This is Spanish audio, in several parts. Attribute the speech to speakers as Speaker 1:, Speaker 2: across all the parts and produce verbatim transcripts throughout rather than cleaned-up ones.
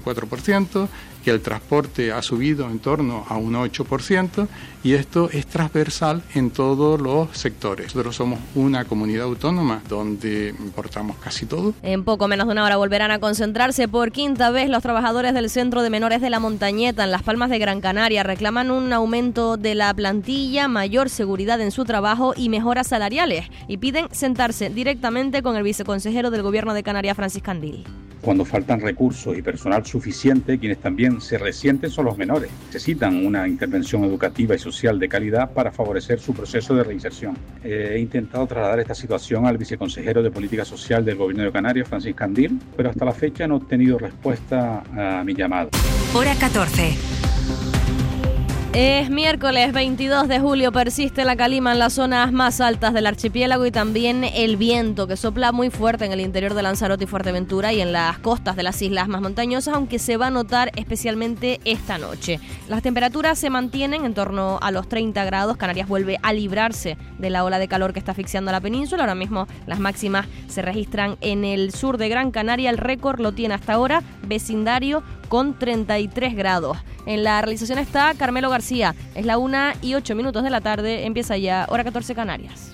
Speaker 1: cuatro por ciento, que el transporte ha subido en torno a un ocho por ciento, y esto es transversal en todos los sectores. Nosotros somos una comunidad autónoma donde importamos casi todo.
Speaker 2: En poco menos de una hora volverán a concentrarse por quinta vez los trabajadores del Centro de Menores de la Montañeta en Las Palmas de Gran Canaria. Reclaman un aumento de la plantilla, mayor seguridad en su trabajo y mejoras salariales, y piden sentarse directamente con el viceconsejero del Gobierno de Canarias, Francis Candil.
Speaker 3: Cuando faltan recursos y personal suficiente, quienes también se resienten son los menores. Necesitan una intervención educativa y social de calidad para favorecer su proceso de reinserción. He intentado trasladar esta situación al viceconsejero de Política Social del Gobierno de Canarias, Francis Candil, pero hasta la fecha no he obtenido respuesta a mi llamado.
Speaker 4: Hora catorce.
Speaker 2: Es miércoles veintidós de julio, persiste la calima en las zonas más altas del archipiélago y también el viento que sopla muy fuerte en el interior de Lanzarote y Fuerteventura y en las costas de las islas más montañosas, aunque se va a notar especialmente esta noche. Las temperaturas se mantienen en torno a los treinta grados, Canarias vuelve a librarse de la ola de calor que está asfixiando a la península. Ahora mismo las máximas se registran en el sur de Gran Canaria, el récord lo tiene hasta ahora Vecindario con treinta y tres grados. En la realización está Carmelo García. Es la una y ocho minutos de la tarde. Empieza ya Hora catorce Canarias.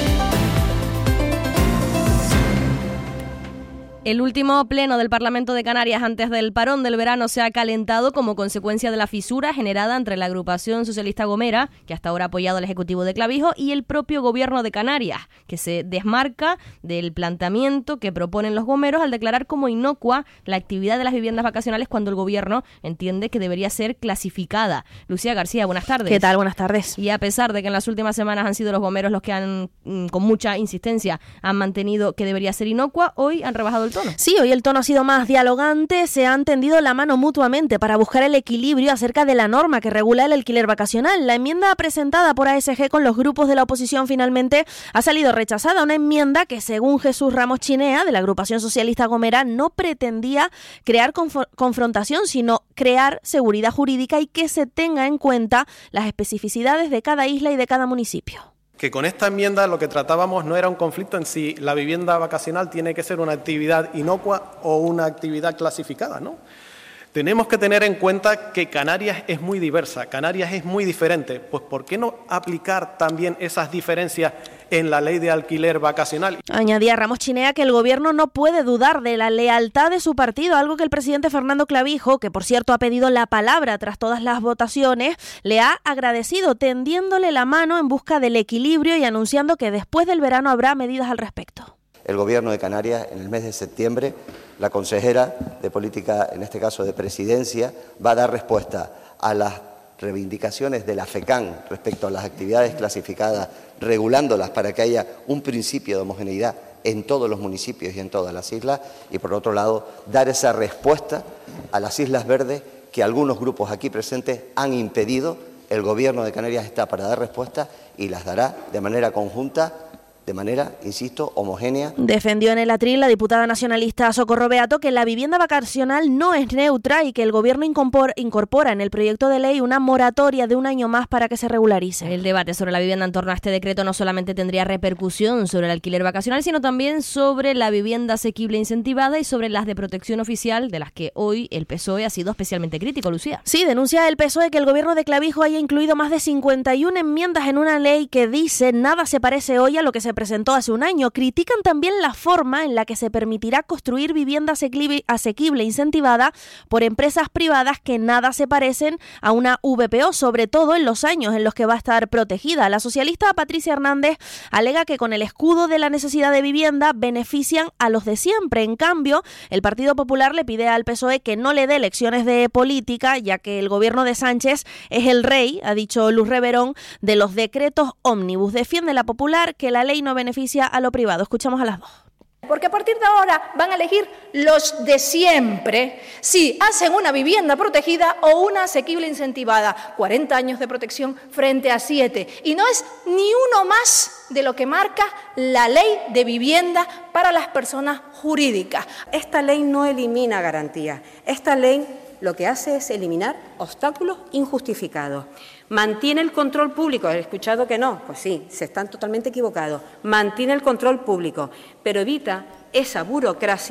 Speaker 2: El último pleno del Parlamento de Canarias antes del parón del verano se ha calentado como consecuencia de la fisura generada entre la agrupación socialista Gomera, que hasta ahora ha apoyado al Ejecutivo de Clavijo, y el propio Gobierno de Canarias, que se desmarca del planteamiento que proponen los gomeros al declarar como inocua la actividad de las viviendas vacacionales cuando el Gobierno entiende que debería ser clasificada. Lucía García, buenas tardes.
Speaker 5: ¿Qué tal? Buenas tardes.
Speaker 2: Y a pesar de que en las últimas semanas han sido los gomeros los que han, con mucha insistencia, han mantenido que debería ser inocua, hoy han rebajado el tono.
Speaker 5: Sí, hoy el tono ha sido más dialogante, se han tendido la mano mutuamente para buscar el equilibrio acerca de la norma que regula el alquiler vacacional. La enmienda presentada por A S G con los grupos de la oposición finalmente ha salido rechazada, una enmienda que, según Jesús Ramos Chinea, de la agrupación socialista Gomera, no pretendía crear conf- confrontación, sino crear seguridad jurídica y que se tenga en cuenta las especificidades de cada isla y de cada municipio.
Speaker 6: Que con esta enmienda lo que tratábamos no era un conflicto en si la vivienda vacacional tiene que ser una actividad inocua o una actividad clasificada, ¿no? Tenemos que tener en cuenta que Canarias es muy diversa, Canarias es muy diferente, pues ¿por qué no aplicar también esas diferencias en la ley de alquiler vacacional?
Speaker 5: Añadía Ramos Chinea que el Gobierno no puede dudar de la lealtad de su partido, algo que el presidente Fernando Clavijo, que por cierto ha pedido la palabra tras todas las votaciones, le ha agradecido, tendiéndole la mano en busca del equilibrio y anunciando que después del verano habrá medidas al respecto.
Speaker 7: El Gobierno de Canarias, en el mes de septiembre, la consejera de Política, en este caso de Presidencia, va a dar respuesta a las reivindicaciones de la FECAN respecto a las actividades clasificadas, regulándolas para que haya un principio de homogeneidad en todos los municipios y en todas las islas, y por otro lado, dar esa respuesta a las Islas Verdes que algunos grupos aquí presentes han impedido. El Gobierno de Canarias está para dar respuesta y las dará de manera conjunta, de manera, insisto, homogénea.
Speaker 5: Defendió en el atril la diputada nacionalista Socorro Beato que la vivienda vacacional no es neutra y que el Gobierno incorpora en el proyecto de ley una moratoria de un año más para que se regularice.
Speaker 2: El debate sobre la vivienda en torno a este decreto no solamente tendría repercusión sobre el alquiler vacacional, sino también sobre la vivienda asequible incentivada y sobre las de protección oficial, de las que hoy el P S O E ha sido especialmente crítico, Lucía.
Speaker 5: Sí, denuncia el P S O E que el Gobierno de Clavijo haya incluido más de cincuenta y una enmiendas en una ley que dice nada se parece hoy a lo que se presentó hace un año. Critican también la forma en la que se permitirá construir vivienda asequible incentivada por empresas privadas que nada se parecen a una V P O, sobre todo en los años en los que va a estar protegida. La socialista Patricia Hernández alega que con el escudo de la necesidad de vivienda benefician a los de siempre. En cambio, el Partido Popular le pide al P S O E que no le dé lecciones de política, ya que el gobierno de Sánchez es el rey, ha dicho Luz Reverón, de los decretos ómnibus. Defiende la Popular que la ley no beneficia a lo privado. Escuchamos a las dos.
Speaker 8: Porque a partir de ahora van a elegir los de siempre si hacen una vivienda protegida o una asequible incentivada. cuarenta años de protección frente a siete. Y no es ni uno más de lo que marca la ley de vivienda para las personas jurídicas.
Speaker 9: Esta ley no elimina garantías. Esta ley lo que hace es eliminar obstáculos injustificados. Mantiene el control público. ¿He escuchado que no? Pues sí, se están totalmente equivocados. Mantiene el control público, pero evita esa burocracia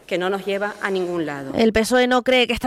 Speaker 9: que no nos lleva a ningún lado.
Speaker 5: El P S O E no cree que esta